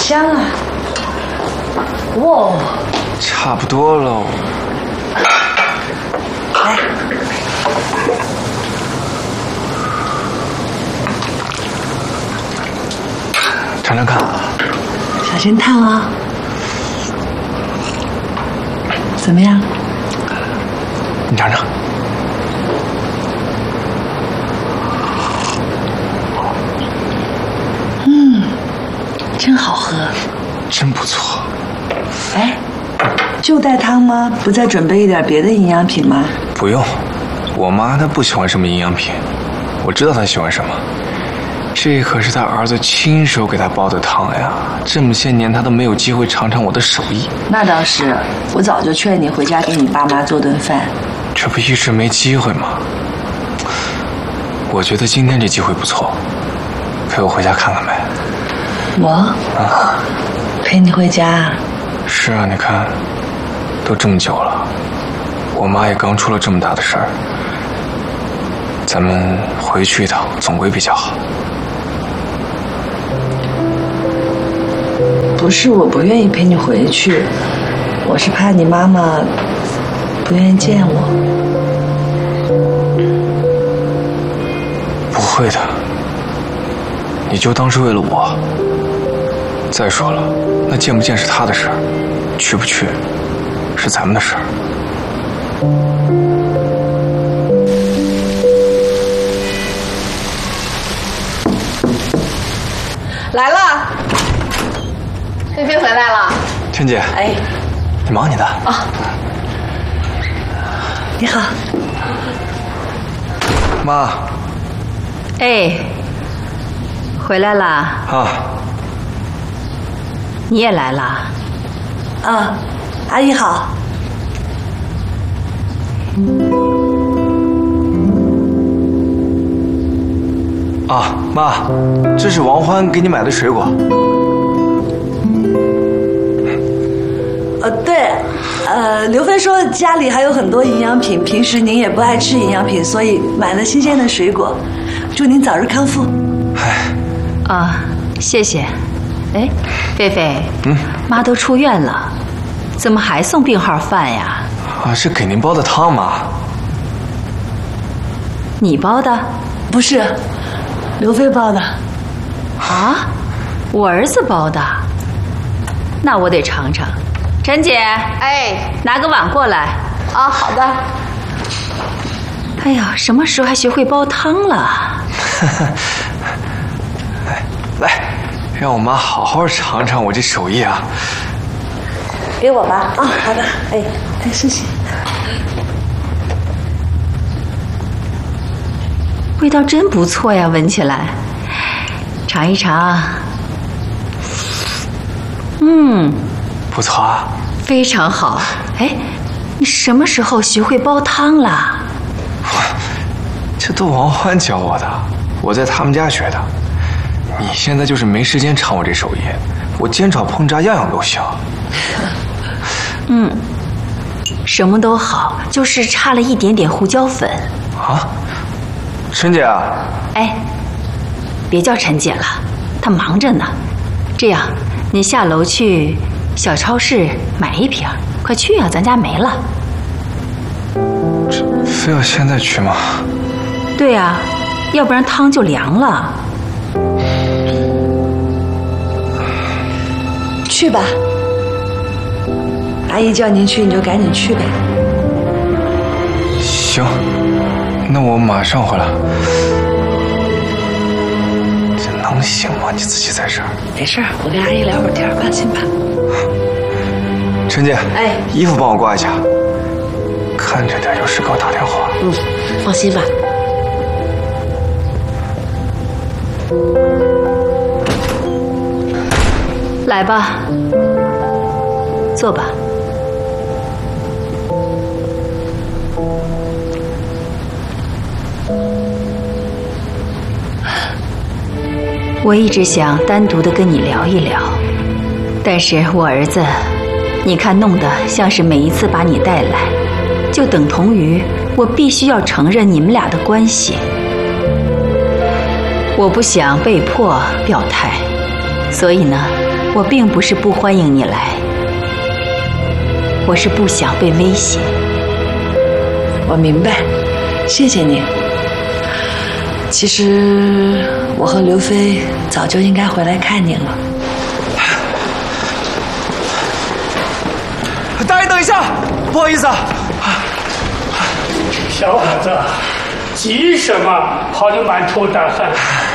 香啊！哇， 差不多喽。 来， 尝尝看啊。 小心烫啊！怎么样？ 你尝尝。 真好喝， 真不错。 哎，就带汤吗？不再准备一点别的营养品吗？ 不用，我妈她不喜欢什么营养品，我知道她喜欢什么。这可是她儿子亲手给她煲的汤呀，这么些年她都没有机会尝尝我的手艺。 那倒是，我早就劝你回家给你爸妈做顿饭， 这不一直没机会吗？我觉得今天这机会不错，陪我回家看看呗。 我陪你回家。 是啊，你看，都这么久了，我妈也刚出了这么大的事儿，咱们回去一趟总归比较好。 不是我不愿意陪你回去，我是怕你妈妈不愿意见我。 不会的，你就当是为了我。再说了，那见不见是他的事儿，去不去是咱们的事儿。 来了，菲菲回来了。 陈姐， 哎， 你忙你的啊。 你好， 妈。 哎，回来啦？ 啊。 你也来了？ 啊，阿姨好。 啊，妈，这是王欢给你买的水果。 对，刘飞说家里还有很多营养品，平时您也不爱吃营养品，所以买了新鲜的水果。祝您早日康复。 哎。 啊，谢谢。哎，菲菲，妈都出院了，怎么还送病号饭呀？ 啊，是给您煲的汤嘛。 你煲的？ 不是，刘飞煲的。 啊，我儿子煲的，那我得尝尝。陈姐， 哎， 拿个碗过来。 啊，好的。 哎呀，什么时候还学会煲汤了？ 来，让我妈好好尝尝我这手艺啊。 给我吧。啊，好的。哎，谢谢。 味道真不错呀，闻起来。尝一尝。 不错啊。 非常好。哎，你什么时候学会煲汤了？ 这都王欢教我的，我在他们家学的。你现在就是没时间尝我这手艺，我煎炒烹炸样样都行。 什么都好，就是差了一点点胡椒粉。 啊，陈姐啊。 哎，别叫陈姐了，她忙着呢。这样，你下楼去小超市买一瓶，快去啊，咱家没了。 这非要现在去吗？ 对啊，要不然汤就凉了。 去吧，阿姨叫您去，你就赶紧去呗。 行，那我马上回来。这能行吗？你自己在这儿。 没事儿，我跟阿姨聊会儿天，放心吧。 陈姐， 哎， 衣服帮我挂一下。看着点，有事给我打电话。 放心吧。 来吧，坐吧。我一直想单独的跟你聊一聊，但是我儿子，你看弄得像是每一次把你带来，就等同于我必须要承认你们俩的关系。我不想被迫表态，所以呢， 我并不是不欢迎你来，我是不想被威胁。 我明白，谢谢你。其实我和刘飞早就应该回来看您了。 大爷，等一下，不好意思啊。 小伙子，急什么？跑得满头大汗。